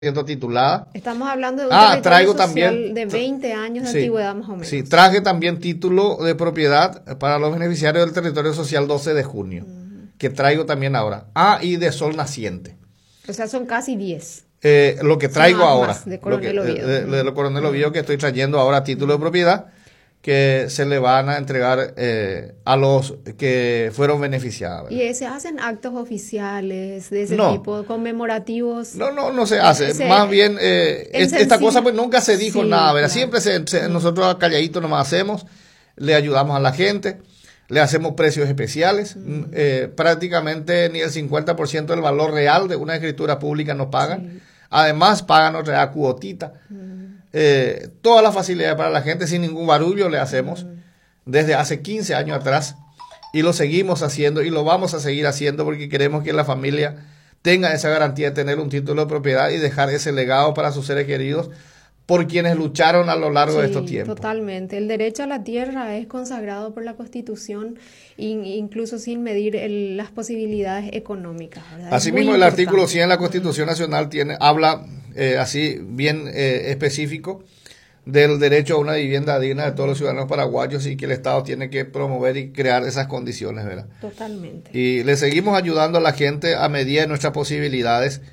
titulada. Estamos hablando de un territorio traigo social también, de 20 años de antigüedad más o menos. Sí, traje también título de propiedad para los beneficiarios del territorio social 12 de junio, que traigo también ahora. Y de sol naciente. O sea, son casi 10. Lo que traigo ahora. Más de Coronel Oviedo. De lo Coronel Oviedo, que estoy trayendo ahora título de propiedad, que se le van a entregar a los que fueron beneficiados. ¿Y se hacen actos oficiales de ese tipo, conmemorativos? No se hace. Más bien, esta cosa pues nunca se dijo nada, ¿verdad? Claro. Siempre nosotros calladitos nomás hacemos, le ayudamos a la gente, le hacemos precios especiales. Prácticamente ni el 50% del valor real de una escritura pública nos pagan. Además, pagan otra cuotita. Todas las facilidades para la gente sin ningún barullo le hacemos desde hace 15 años atrás y lo seguimos haciendo y lo vamos a seguir haciendo porque queremos que la familia tenga esa garantía de tener un título de propiedad y dejar ese legado para sus seres queridos por quienes lucharon a lo largo de estos tiempos. Totalmente. El derecho a la tierra es consagrado por la Constitución, incluso sin medir las posibilidades económicas, ¿verdad? Asimismo, el artículo 100 de la Constitución Nacional habla así bien específico del derecho a una vivienda digna de todos los ciudadanos paraguayos y que el Estado tiene que promover y crear esas condiciones, ¿verdad? Totalmente. Y le seguimos ayudando a la gente a medida de nuestras posibilidades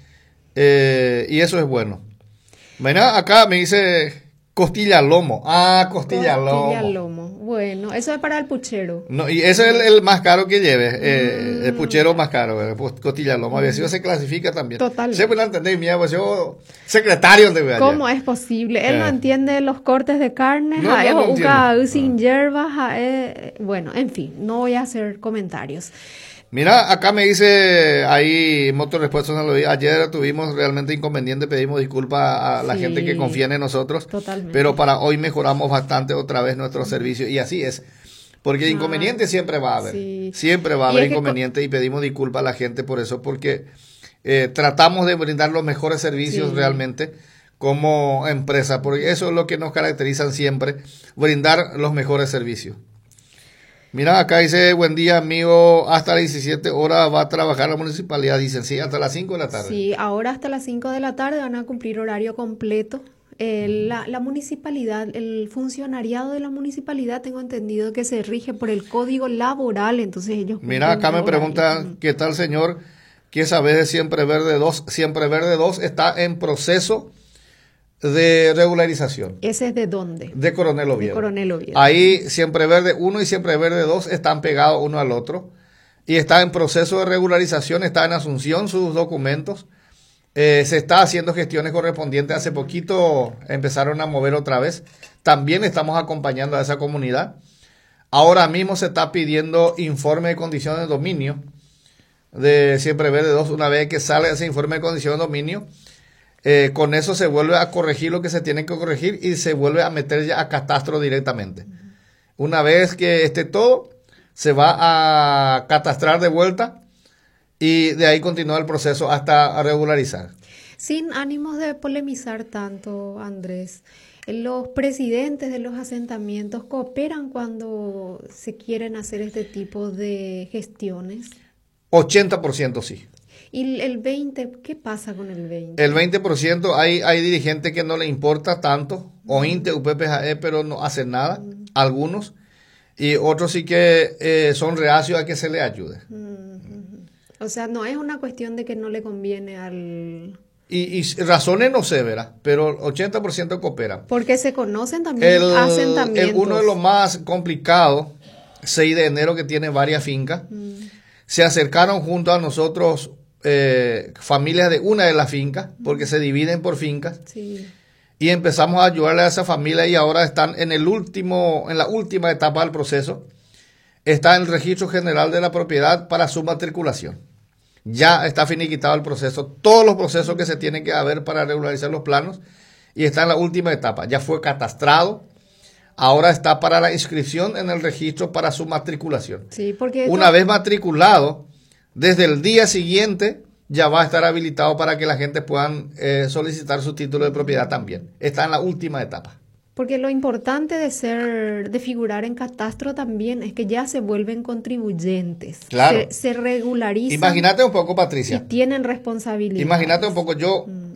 y eso es bueno. Mira, acá me dice costilla al lomo. Costilla al lomo. Bueno, eso es para el puchero. No, y ese es el más caro que lleve, el puchero más caro, costilla al lomo. A veces se clasifica también. Totalmente. Se puede entender, mía, pues yo, secretario de allá. ¿Cómo es posible? Él no entiende los cortes de carne, sin hierbas, bueno, en fin, no voy a hacer comentarios. Mira, acá me dice ahí Motorrespuestas, ayer tuvimos realmente inconveniente, pedimos disculpas a la gente que confía en nosotros, pero para hoy mejoramos bastante otra vez nuestro servicio y así es, porque inconveniente siempre va a haber, siempre va a haber inconveniente y pedimos disculpas a la gente por eso, porque tratamos de brindar los mejores servicios realmente como empresa, porque eso es lo que nos caracteriza siempre, brindar los mejores servicios. Mira, acá dice, buen día amigo, hasta las 17 horas va a trabajar la municipalidad, dicen, sí, hasta las 5 de la tarde. Sí, ahora hasta las 5 de la tarde van a cumplir horario completo. La municipalidad, el funcionariado de la municipalidad, tengo entendido que se rige por el código laboral, entonces ellos... Mira, acá me preguntan, ¿qué tal señor? ¿Qué sabes de Siempre Verde 2? Siempre Verde 2 está en proceso de regularización. ¿Ese es de dónde? De Coronel Oviedo. De Coronel Oviedo. Ahí Siempre Verde 1 y Siempre Verde 2 están pegados uno al otro y está en proceso de regularización, está en asunción sus documentos. Se está haciendo gestiones correspondientes. Hace poquito empezaron a mover otra vez. También estamos acompañando a esa comunidad. Ahora mismo se está pidiendo informe de condiciones de dominio de Siempre Verde 2. Una vez que sale ese informe de condiciones de dominio, con eso se vuelve a corregir lo que se tiene que corregir y se vuelve a meter ya a catastro directamente. Una vez que esté todo, se va a catastrar de vuelta y de ahí continúa el proceso hasta regularizar. Sin ánimos de polemizar tanto, Andrés, los presidentes de los asentamientos cooperan cuando se quieren hacer este tipo de gestiones. 80% sí. ¿Y el 20%? ¿Qué pasa con el 20%? El 20% hay dirigentes que no le importa tanto, o INTE, UPPJE, pero no hacen nada, algunos, y otros sí que son reacios a que se le ayude. O sea, no es una cuestión de que no le conviene al... Y razones no sé, ¿verdad? Pero el 80% coopera. Porque se conocen también asentamientos. Uno de los más complicados, 6 de enero, que tiene varias fincas, se acercaron junto a nosotros familias de una de las fincas, porque se dividen por fincas, y empezamos a ayudarle a esa familia y ahora están en la última etapa del proceso. Está en el registro general de la propiedad para su matriculación. Ya está finiquitado el proceso, todos los procesos que se tienen que haber para regularizar los planos, y está en la última etapa. Ya fue catastrado, ahora está para la inscripción en el registro para su matriculación. Sí, porque una vez matriculado, desde el día siguiente ya va a estar habilitado para que la gente puedan solicitar su título de propiedad también. Está en la última etapa. Porque lo importante de figurar en catastro también es que ya se vuelven contribuyentes. Claro. Se regularizan. Imagínate un poco, Patricia. Y tienen responsabilidad. Imagínate un poco, yo